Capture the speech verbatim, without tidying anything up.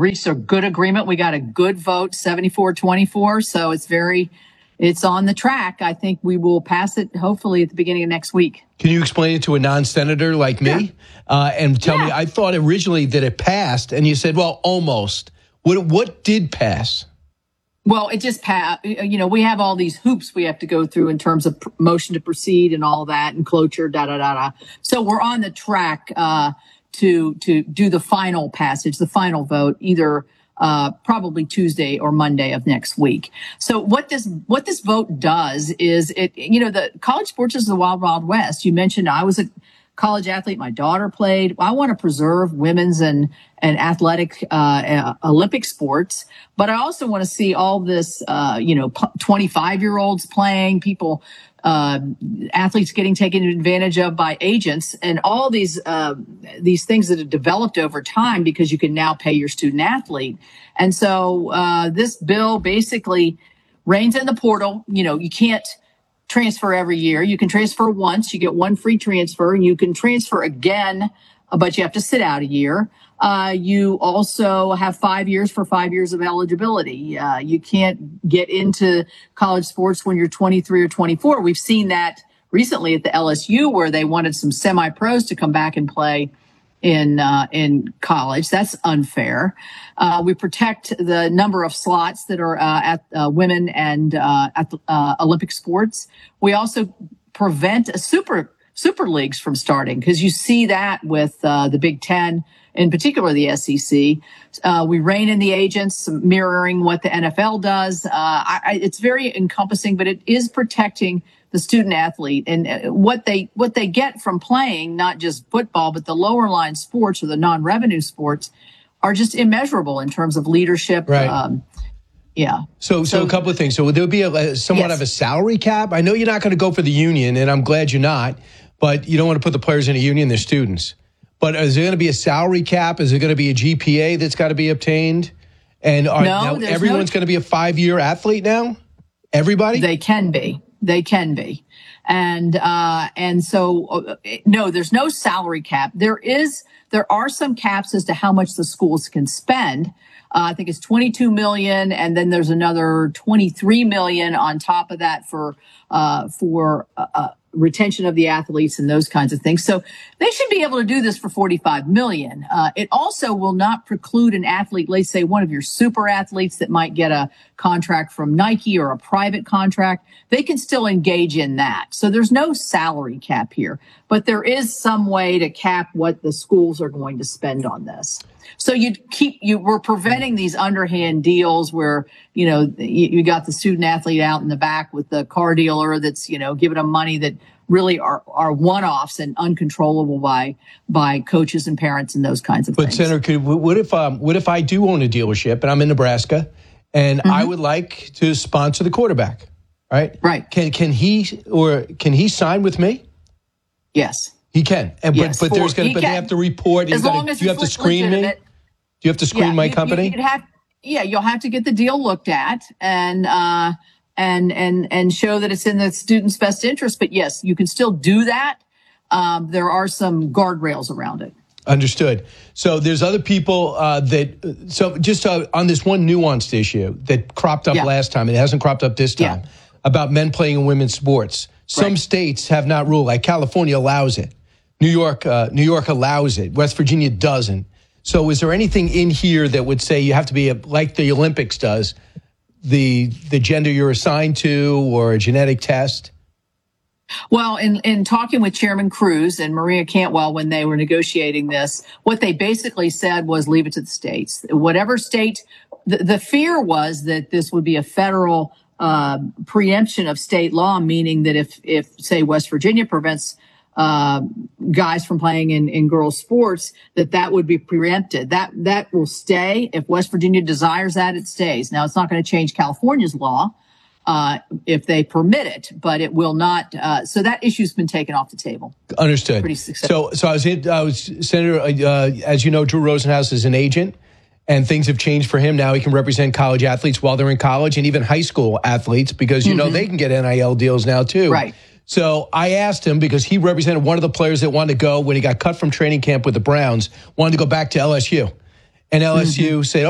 reached a good agreement. We got a good vote, seventy-four twenty-four. So it's very, it's on the track. I think we will pass it hopefully at the beginning of next week. Can you explain it to a non-senator like me? Yeah. Uh, and tell yeah. me, I thought originally that it passed, and you said, well, almost. What, what did pass? Well, it just passed. You know, we have all these hoops we have to go through in terms of motion to proceed and all that and cloture, da, da, da, da. So we're on the track uh, to to do the final passage, the final vote, either uh, probably Tuesday or Monday of next week. So what this what this vote does is it, you know, the college sports is the wild, wild west. You mentioned I was a college athlete. My daughter played. I want to preserve women's and, and athletic, uh, uh, Olympic sports, but I also want to see all this, uh, you know, twenty-five year olds playing, people, uh, athletes getting taken advantage of by agents, and all these, uh, these things that have developed over time because you can now pay your student athlete. And so, uh, this bill basically reins in the portal. You know, you can't transfer every year. You can transfer once, you get one free transfer, and you can transfer again, but you have to sit out a year. Uh, you also have five years for five years of eligibility. Uh, you can't get into college sports when you're twenty-three or twenty-four. We've seen that recently at the L S U where they wanted some semi-pros to come back and play in uh, in college. That's unfair. Uh, we protect the number of slots that are uh, at uh, women and uh, at the, uh, Olympic sports. We also prevent a super super leagues from starting because you see that with uh, the Big Ten, in particular the S E C. Uh, we rein in the agents, mirroring what the N F L does. Uh, I, I, it's very encompassing, but it is protecting the student athlete and what they what they get from playing, not just football, but the lower line sports or the non-revenue sports are just immeasurable in terms of leadership. Right. Um, yeah. So, so, so a couple of things. So there would be a, a somewhat yes. of a salary cap. I know you're not going to go for the union, and I'm glad you're not, but you don't want to put the players in a union, they're students. But is there going to be a salary cap? Is there going to be a G P A that's got to be obtained? And are, no, now everyone's no... going to be a five-year athlete now? Everybody? They can be. They can be. And, uh, and so, uh, no, there's no salary cap. There is, there are some caps as to how much the schools can spend. Uh, I think it's twenty-two million. And then there's another twenty-three million on top of that for, uh, for, uh, uh retention of the athletes and those kinds of things. So they should be able to do this for forty-five million. Uh, it also will not preclude an athlete, let's say one of your super athletes that might get a contract from Nike or a private contract. They can still engage in that. So there's no salary cap here, but there is some way to cap what the schools are going to spend on this. So you keep, you we're preventing these underhand deals where, you know, you, you got the student athlete out in the back with the car dealer that's, you know, giving them money that really are, are one-offs and uncontrollable by, by coaches and parents and those kinds of but things. But Senator, could, what if, um, what if I do own a dealership and I'm in Nebraska and mm-hmm. I would like to sponsor the quarterback, right? Right. Can, can he, or can he sign with me? Yes. He can. And, yes, but, but there's going to, but can. they have to report. As long gonna, as do you have to screen legitimate. me? Do you have to screen yeah, my you, company? You, you'd have, yeah, you'll have to get the deal looked at and, uh, and, and, and show that it's in the student's best interest. But yes, you can still do that. Um, there are some guardrails around it. Understood. So there's other people uh, that, so just uh, on this one nuanced issue that cropped up yeah. last time, and it hasn't cropped up this time, yeah. about men playing in women's sports. Some right. states have not ruled, like California allows it. New York, uh, New York allows it. West Virginia doesn't. So is there anything in here that would say you have to be, a, like the Olympics does, the the gender you're assigned to or a genetic test? Well, in, in talking with Chairman Cruz and Maria Cantwell when they were negotiating this, what they basically said was leave it to the states. Whatever state, the, the fear was that this would be a federal uh, preemption of state law, meaning that if, if say, West Virginia prevents uh, guys from playing in, in girls' sports, that that would be preempted. That, that will stay. If West Virginia desires that, it stays. Now, it's not going to change California's law, uh, if they permit it, but it will not. Uh, so that issue's been taken off the table. Understood. Pretty successful. So, so I was, in, I was Senator, uh, as you know, Drew Rosenhaus is an agent, and things have changed for him. Now he can represent college athletes while they're in college, and even high school athletes, because, you mm-hmm. know, they can get N I L deals now too. Right. So I asked him, because he represented one of the players that wanted to go when he got cut from training camp with the Browns, wanted to go back to L S U. And L S U mm-hmm. said,